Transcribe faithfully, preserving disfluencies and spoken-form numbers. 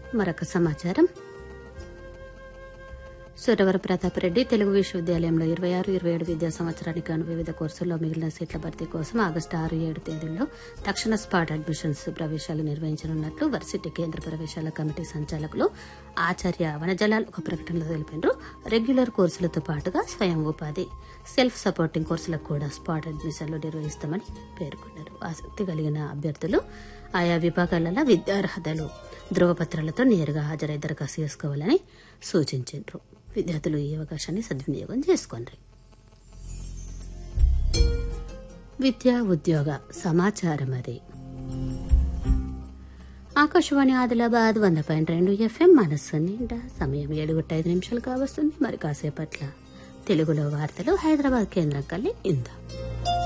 మరొక సమాచారం. సురవర ప్రతాప్ రెడ్డి తెలుగు విశ్వవిద్యాలయంలో ఇరవై ఆరు ఇరవై ఏడు విద్యా సంవత్సరానికి గాను వివిధ కోర్సుల్లో మిగిలిన సీట్ల భర్తీ కోసం ఆగస్టు ఆరు ఏడు తేదీల్లో తక్షణ స్పాట్ అడ్మిషన్స్ ప్రవేశాలు నిర్వహించనున్నట్లు వర్సిటీ కేంద్ర ప్రవేశాల కమిటీ సంచాలకులు ఆచార్య వనజలాల్ ఒక ప్రకటనలో తెలిపారు. రెగ్యులర్ కోర్సులతో పాటుగా స్వయం ఉపాధి, సెల్ఫ్ సపోర్టింగ్ కోర్సులకు కూడా స్పాట్ అడ్మిషన్లు నిర్వహిస్తామని పేర్కొన్నారు. ఆసక్తి కలిగిన అభ్యర్థులు ఆయా విభాగాలలో విద్యార్హతలు ధృవపత్రాలతో నేరుగా హాజరై దరఖాస్తు చేసుకోవాలని సూచించారు. విద్యార్థులు ఈ అవకాశాన్ని సద్వినియోగం చేసుకోండి. విద్యా ఉద్యోగ సమాచారం అది. ఆకాశవాణి ఆదిలాబాద్ వంద పాయింట్ రెండు ఎఫ్ఎం మనస్సు నిండా. సమయం ఏడు గంటల ఐదు నిమిషాలు కావస్తుంది. మరి కాసేపట్ల తెలుగులో వార్తలు హైదరాబాద్ కేంద్రం కల్లి ఇందా.